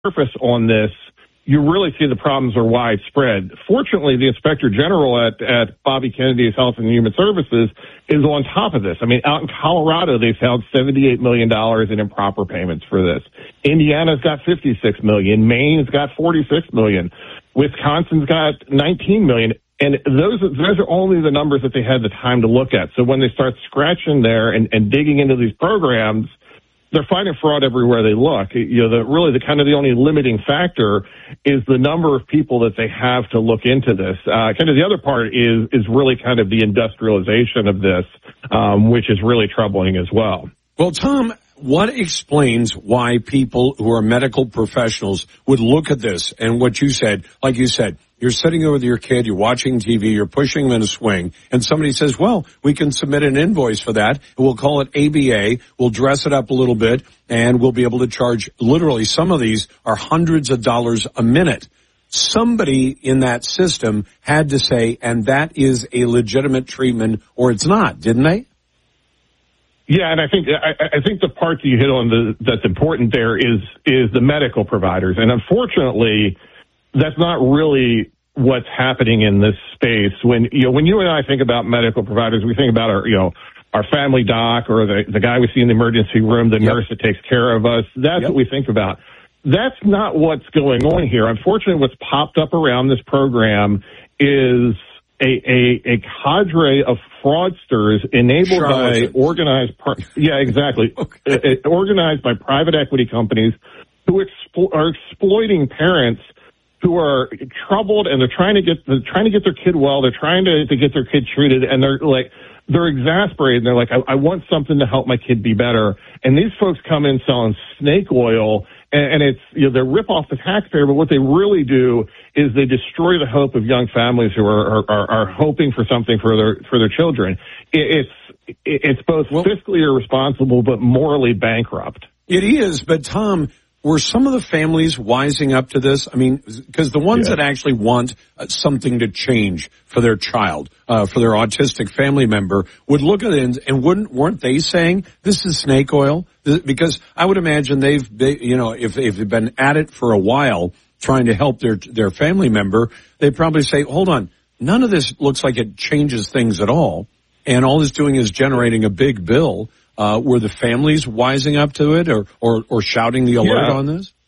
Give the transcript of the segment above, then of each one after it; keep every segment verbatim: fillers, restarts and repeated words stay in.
surface on this, you really see the problems are widespread. Fortunately, the Inspector General at, at Bobby Kennedy's Health and Human Services is on top of this. I mean, out in Colorado, they found seventy-eight million dollars in improper payments for this. Indiana's got fifty-six million dollars. Maine's got forty-six million dollars. Wisconsin's got nineteen million dollars. And those, those are only the numbers that they had the time to look at. So when they start scratching there and, and digging into these programs, they're finding fraud everywhere they look. You know, the, really the kind of the only limiting factor is the number of people that they have to look into this. Uh, kind of the other part is, is really kind of the industrialization of this, um, which is really troubling as well. Well, Tom, what explains why people who are medical professionals would look at this and what you said, like you said, you're sitting there with your kid, you're watching T V, you're pushing them in a swing, and somebody says, well, we can submit an invoice for that, and we'll call it A B A, we'll dress it up a little bit, and we'll be able to charge, literally, some of these are hundreds of dollars a minute. Somebody in that system had to say, and that is a legitimate treatment, or it's not, didn't they? Yeah, and I think I, I think the part that you hit on the, that's important there is is the medical providers, and unfortunately, that's not really what's happening in this space. When you know, when you and I think about medical providers, we think about our, you know, our family doc or the the guy we see in the emergency room, the yep. nurse that takes care of us. That's yep. what we think about. That's not what's going on here. Unfortunately, what's popped up around this program is a a, a cadre of fraudsters enabled by organized, yeah, exactly, okay. organized by private equity companies who explo- are exploiting parents who are troubled, and they're trying to get they're trying to get their kid well. They're trying to, to get their kid treated, and they're like they're exasperated. And they're like, I, I want something to help my kid be better. And these folks come in selling snake oil, and, and it's you know they rip off the taxpayer. But what they really do is they destroy the hope of young families who are are, are hoping for something for their for their children. It, it's it's both well, fiscally irresponsible but morally bankrupt. It is, but Tom, were some of the families wising up to this? I mean, because the ones yeah. that actually want uh, something to change for their child, uh, for their autistic family member, would look at it and, and wouldn't, weren't they saying, this is snake oil? Because I would imagine they've, they, you know, if, if they've been at it for a while trying to help their, their family member, they probably say, hold on, none of this looks like it changes things at all. And all it's doing is generating a big bill. Uh, were the families wising up to it or, or, or shouting the alert yeah. on this?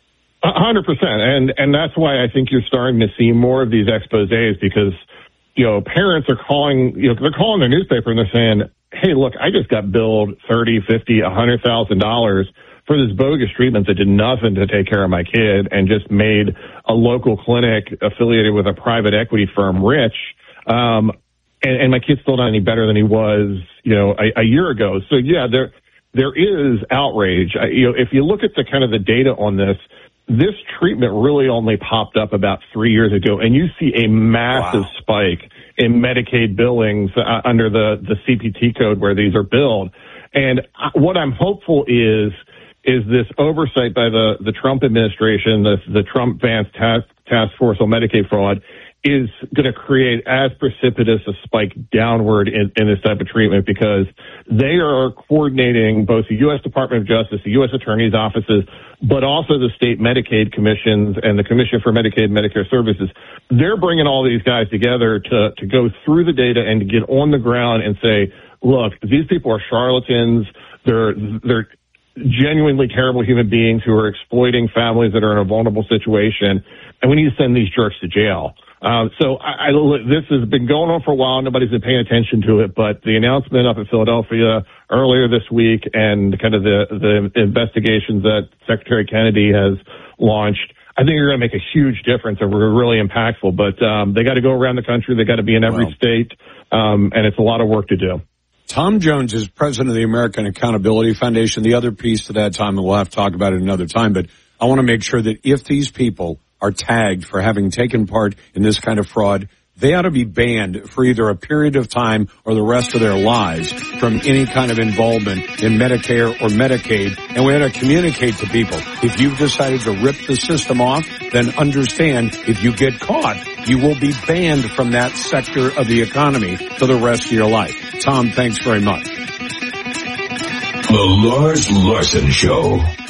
A hundred percent. And, and that's why I think you're starting to see more of these exposés because, you know, parents are calling, you know, they're calling their newspaper and they're saying, hey, look, I just got billed thirty, fifty, a hundred thousand dollars for this bogus treatment that did nothing to take care of my kid and just made a local clinic affiliated with a private equity firm rich. Um, And, and my kid's still not any better than he was, you know, a, a year ago. So yeah, there there is outrage. I, you know, if you look at the kind of the data on this, this treatment really only popped up about three years ago, and you see a massive wow. spike in Medicaid billings uh, under the the C P T code where these are billed. And what I'm hopeful is is this oversight by the the Trump administration, the the Trump-Vance task task force on Medicaid fraud, is going to create as precipitous a spike downward in, in this type of treatment because they are coordinating both the U S Department of Justice, the U S Attorney's offices, but also the state Medicaid commissions and the Commission for Medicaid and Medicare Services. They're bringing all these guys together to, to go through the data and to get on the ground and say, look, these people are charlatans. They're, they're genuinely terrible human beings who are exploiting families that are in a vulnerable situation, and we need to send these jerks to jail. Uh, so I, I, this has been going on for a while. Nobody's been paying attention to it, but the announcement up in Philadelphia earlier this week and kind of the, the investigations that Secretary Kennedy has launched, I think are going to make a huge difference and we're really impactful. But um, they got to go around the country. They got to be in every wow. state, um, and it's a lot of work to do. Tom Jones is president of the American Accountability Foundation. The other piece to that, Tom, and we'll have to talk about it another time, but I want to make sure that if these people are tagged for having taken part in this kind of fraud, they ought to be banned for either a period of time or the rest of their lives from any kind of involvement in Medicare or Medicaid. And we ought to communicate to people, if you've decided to rip the system off, then understand if you get caught, you will be banned from that sector of the economy for the rest of your life. Tom, thanks very much. The Lars Larson Show.